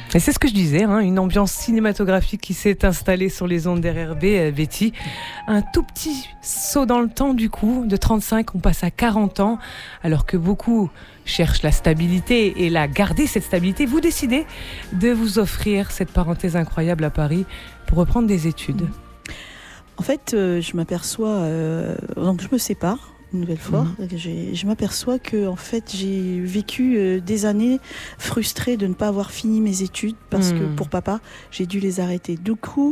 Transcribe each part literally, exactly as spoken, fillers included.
Et c'est ce que je disais, hein, une ambiance cinématographique qui s'est installée sur les ondes d'R R B, euh, Betty. Un tout petit saut dans le temps du coup, de trente-cinq, on passe à quarante ans, alors que beaucoup cherchent la stabilité et la garder cette stabilité. Vous décidez de vous offrir cette parenthèse incroyable à Paris pour reprendre des études. En fait, euh, je m'aperçois, euh, donc je me sépare. Une nouvelle fois, mmh. j'ai, je m'aperçois que en fait j'ai vécu euh, des années frustrée de ne pas avoir fini mes études parce mmh. que pour papa j'ai dû les arrêter. Du coup,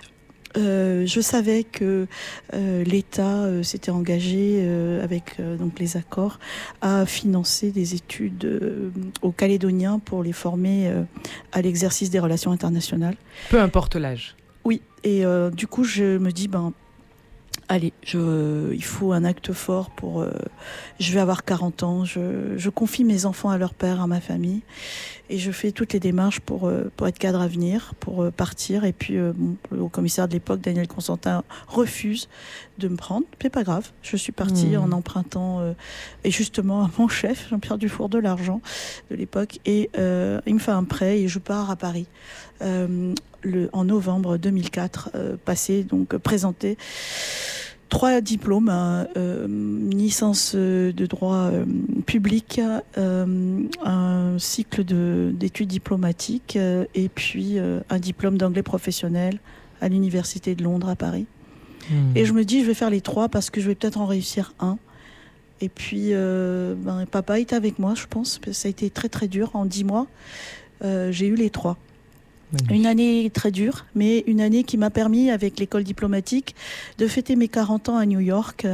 euh, je savais que euh, l'État euh, s'était engagé euh, avec euh, donc les accords à financer des études euh, aux Calédoniens pour les former euh, à l'exercice des relations internationales. Peu importe l'âge. Oui, et euh, du coup je me dis ben allez, je, il faut un acte fort pour... Euh, je vais avoir quarante ans, je, je confie mes enfants à leur père, à ma famille, et je fais toutes les démarches pour, euh, pour être cadre à venir, pour euh, partir. Et puis, euh, bon, le commissaire de l'époque, Daniel Constantin, refuse de me prendre. C'est pas grave, je suis partie mmh. en empruntant, euh, et justement, à mon chef, Jean-Pierre Dufour, de l'argent de l'époque, et euh, il me fait un prêt et je pars à Paris. Euh, le, en novembre deux mille quatre, euh, passé, donc présenté trois diplômes, euh, une licence de droit euh, public, euh, un cycle de, d'études diplomatiques euh, et puis euh, un diplôme d'anglais professionnel à l'Université de Londres à Paris. Mmh. Et je me dis, je vais faire les trois parce que je vais peut-être en réussir un. Et puis, euh, ben, papa est avec moi, je pense. Ça a été très très dur. En dix mois, euh, j'ai eu les trois. Magnifique. Une année très dure, mais une année qui m'a permis, avec l'école diplomatique, de fêter mes quarante ans à New York.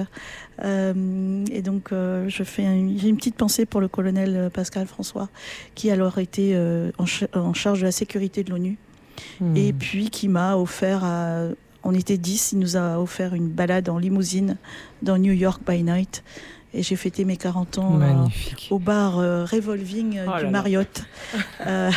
Euh, et donc, euh, je fais un, j'ai une petite pensée pour le colonel Pascal François, qui alors était euh, en, ch- en charge de la sécurité de l'ONU, mmh. et puis qui m'a offert, à, on était dix, il nous a offert une balade en limousine dans New York by Night. Et j'ai fêté mes quarante ans euh, au bar euh, Revolving euh, oh du Marriott. Euh,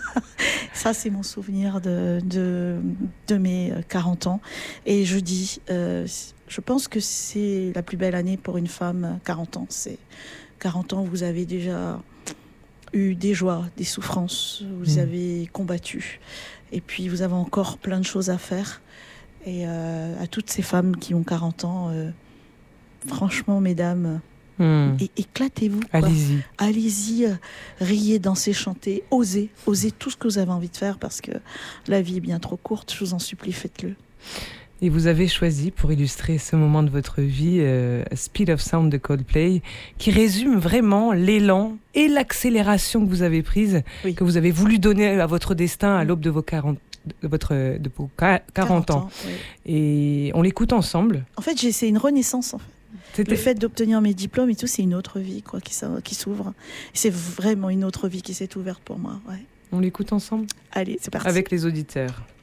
ça, c'est mon souvenir de, de, de mes quarante ans. Et je dis, euh, je pense que c'est la plus belle année pour une femme, quarante ans. C'est quarante ans, vous avez déjà eu des joies, des souffrances, vous mmh. avez combattu. Et puis, vous avez encore plein de choses à faire. Et euh, à toutes ces femmes qui ont quarante ans... Euh, franchement, mesdames, mmh. é- éclatez-vous. Quoi. Allez-y. Allez-y, euh, riez, dansez, chantez, osez. Osez tout ce que vous avez envie de faire parce que la vie est bien trop courte. Je vous en supplie, faites-le. Et vous avez choisi, pour illustrer ce moment de votre vie, euh, Speed of Sound de Coldplay, qui résume vraiment l'élan et l'accélération que vous avez prise, oui. que vous avez voulu donner à votre destin à l'aube de vos quarante de votre de vos quarante ans. Oui. Et on l'écoute ensemble. En fait, j'ai, c'est une renaissance, en fait. C'était... Le fait d'obtenir mes diplômes et tout, c'est une autre vie quoi, qui, qui s'ouvre. C'est vraiment une autre vie qui s'est ouverte pour moi. Ouais. On l'écoute ensemble ? Allez, c'est parti. Avec les auditeurs.